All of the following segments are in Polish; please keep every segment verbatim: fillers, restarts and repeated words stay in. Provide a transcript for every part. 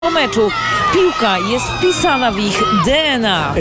meczu. Piłka jest wpisana w ich D N A.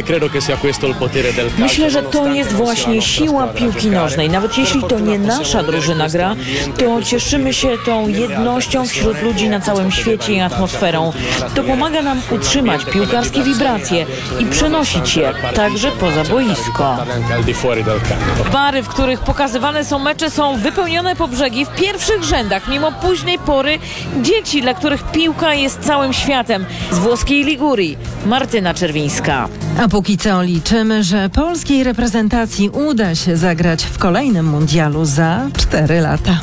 Myślę, że to jest właśnie siła piłki nożnej. Nawet jeśli to nie nasza drużyna gra, to cieszymy się tą jednością wśród ludzi na całym świecie i atmosferą. To pomaga nam utrzymać piłkarskie wibracje i przenosić je także poza boisko. Bary, w których pokazywane są mecze, są wypełnione po brzegi w pierwszych rzędach, mimo późnej pory. Dzieci, dla których piłka jest całym światem. Z włoskiej Ligurii, Martyna Czerwińska. A póki co liczymy, że polskiej reprezentacji uda się zagrać w kolejnym mundialu za cztery lata.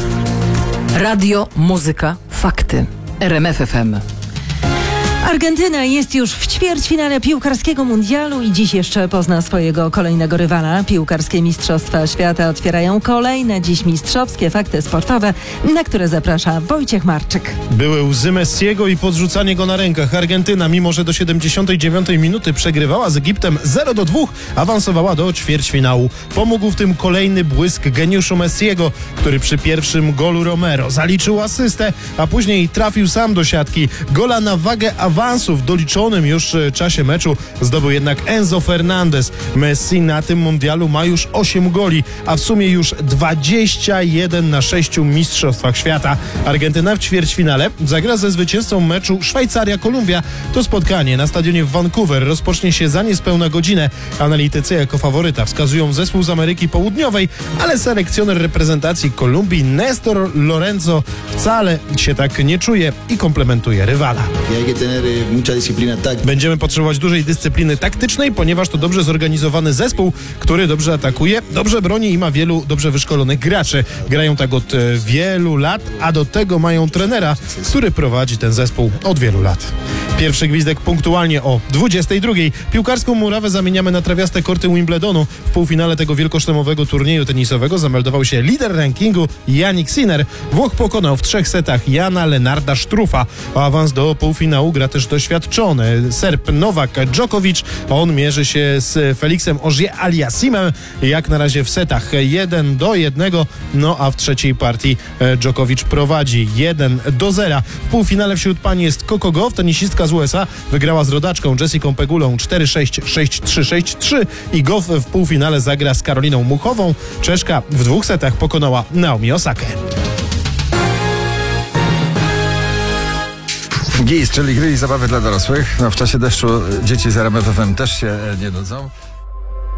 Radio, muzyka, fakty. R M F F M. Argentyna jest już w ćwierćfinale piłkarskiego mundialu i dziś jeszcze pozna swojego kolejnego rywala. Piłkarskie Mistrzostwa Świata otwierają kolejne dziś mistrzowskie fakty sportowe, na które zaprasza Wojciech Marczyk. Były łzy Messiego i podrzucanie go na rękach. Argentyna, mimo że do siedemdziesiątej dziewiątej minuty przegrywała z Egiptem zero do dwóch, awansowała do ćwierćfinału. Pomógł w tym kolejny błysk geniuszu Messiego, który przy pierwszym golu Romero zaliczył asystę, a później trafił sam do siatki. Gola na wagę awansu w doliczonym już czasie meczu zdobył jednak Enzo Fernandez. Messi na tym mundialu ma już osiem goli, a w sumie już dwadzieścia jeden na sześciu mistrzostwach świata. Argentyna w ćwierćfinale zagra ze zwycięzcą meczu Szwajcaria-Kolumbia. To spotkanie na stadionie w Vancouver rozpocznie się za niespełna godzinę. Analitycy jako faworyta wskazują zespół z Ameryki Południowej, ale selekcjoner reprezentacji Kolumbii Néstor Lorenzo wcale się tak nie czuje i komplementuje rywala. Będziemy potrzebować dużej dyscypliny taktycznej, ponieważ to dobrze zorganizowany zespół, który dobrze atakuje, dobrze broni i ma wielu dobrze wyszkolonych graczy. Grają tak od wielu lat, a do tego mają trenera, który prowadzi ten zespół od wielu lat. Pierwszy gwizdek punktualnie o dwudziestej drugiej. Piłkarską murawę zamieniamy na trawiaste korty Wimbledonu. W półfinale tego wielkoszlemowego turnieju tenisowego zameldował się lider rankingu Jannik Sinner. Włoch pokonał w trzech setach Jana Lennarda Struffa. O awans do półfinału gra też doświadczony Serb Nowak Djokovic. On mierzy się z Felixem Auger-Aliassimem. Jak na razie w setach jeden do jednego. No a w trzeciej partii Djokovic prowadzi jeden do zera. W półfinale wśród pań jest Coco Gauff, tenisistka z U S A. Wygrała z rodaczką Jessiką Pegulą cztery sześć, sześć trzy, sześć trzy i Gauff w półfinale zagra z Karoliną Muchową. Czeszka w dwóch setach pokonała Naomi Osakę. G I S, czyli gry i zabawy dla dorosłych. No, w czasie deszczu dzieci z R M F F M też się nie nudzą.